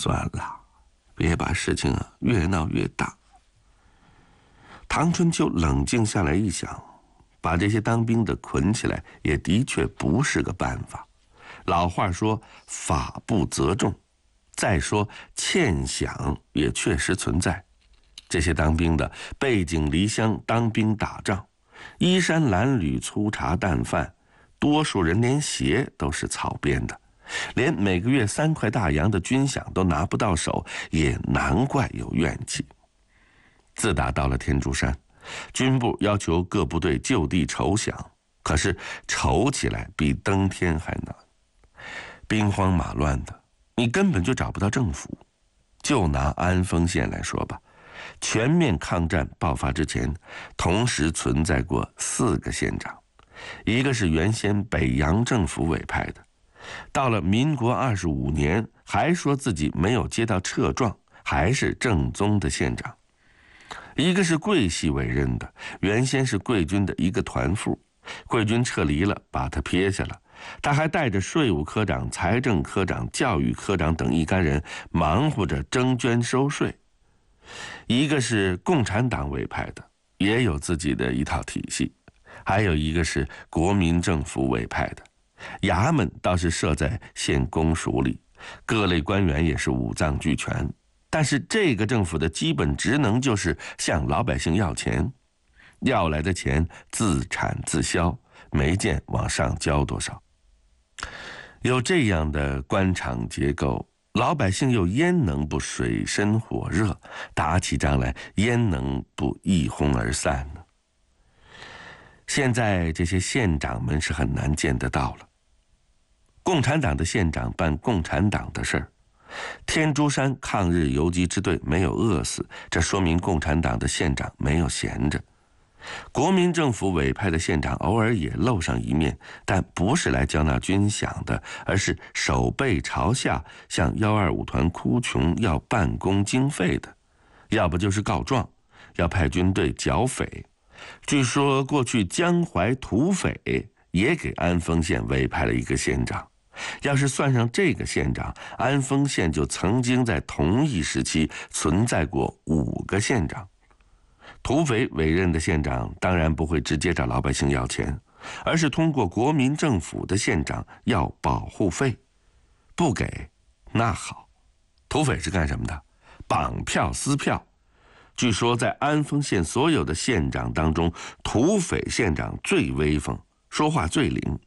算了，别把事情越闹越大。唐春秋冷静下来一想，把这些当兵的捆起来也的确不是个办法。老话说法不责众，再说欠饷也确实存在。这些当兵的背井离乡当兵打仗，衣衫褴褛粗茶淡饭，多数人连鞋都是草编的，连每个月3块大洋的军饷都拿不到手，也难怪有怨气。自打到了天竺山，军部要求各部队就地筹饷，可是筹起来比登天还难。兵荒马乱的，你根本就找不到政府。就拿安丰县来说吧，全面抗战爆发之前，同时存在过4个县长，一个是原先北洋政府委派的，到了民国25年还说自己没有接到撤状，还是正宗的县长；一个是桂系委任的，原先是桂军的一个团副，桂军撤离了，把他撇下了，他还带着税务科长、财政科长、教育科长等一干人忙活着征捐收税。一个是共产党委派的，也有自己的一套体系；还有一个是国民政府委派的，衙门倒是设在县公署里，各类官员也是五脏俱全。但是这个政府的基本职能就是向老百姓要钱，要来的钱自产自销，没见往上交多少。有这样的官场结构，老百姓又焉能不水深火热，打起仗来焉能不一哄而散呢？现在这些县长们是很难见得到了。共产党的县长办共产党的事儿，天竺山抗日游击支队没有饿死，这说明共产党的县长没有闲着。国民政府委派的县长偶尔也露上一面，但不是来交纳军饷的，而是守备朝下，向125团哭穷要办公经费的，要不就是告状，要派军队剿匪。据说过去江淮土匪也给安丰县委派了一个县长，要是算上这个县长，安丰县就曾经在同一时期存在过5个县长。土匪委任的县长当然不会直接找老百姓要钱，而是通过国民政府的县长要保护费。不给那好，土匪是干什么的？绑票撕票。据说在安丰县所有的县长当中，土匪县长最威风，说话最灵。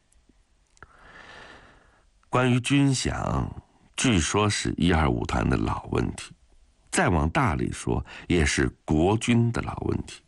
关于军饷，据说是125团的老问题，再往大里说，也是国军的老问题。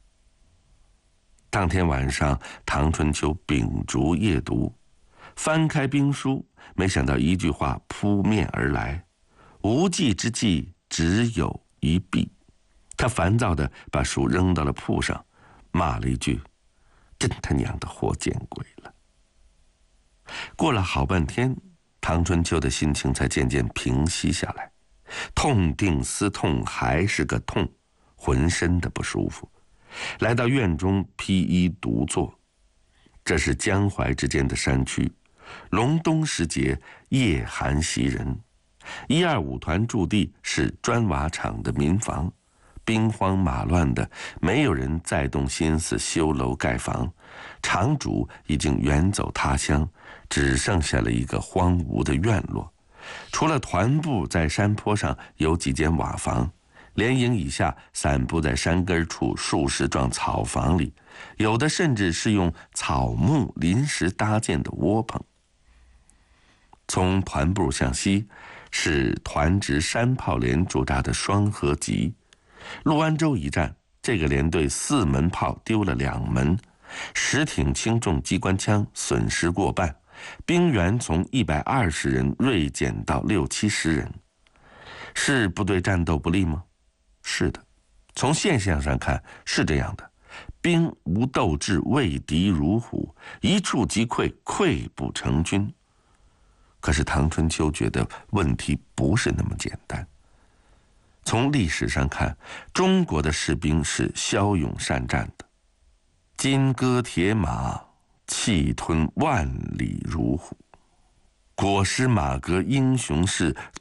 当天晚上，唐春秋秉烛夜读，翻开兵书，没想到一句话扑面而来：无计之计，只有一弊。他烦躁地把书扔到了铺上，骂了一句：真他娘的活见鬼了。过了好半天，唐春秋的心情才渐渐平息下来，痛定思痛，还是个痛，浑身的不舒服。来到院中披衣独坐，这是江淮之间的山区，隆冬时节，夜寒袭人。125团驻地是砖瓦厂的民房，兵荒马乱的，没有人再动心思修楼盖房，厂主已经远走他乡，只剩下了一个荒芜的院落。除了团部在山坡上有几间瓦房，连营以下散布在山根处数十幢草房里，有的甚至是用草木临时搭建的窝棚。从团部向西是团直山炮连驻扎的双河集。陆安州一战，这个连队4门炮丢了2门，10挺轻重机关枪损失过半，兵员从120人锐减到60-70人。是部队战斗不利吗？是的，从现象上看是这样的。兵无斗志，畏敌如虎，一触即溃，溃不成军。可是唐春秋觉得问题不是那么简单。从历史上看，中国的士兵是骁勇善战的，金戈铁马，气吞万里如虎。裹尸马革英雄事，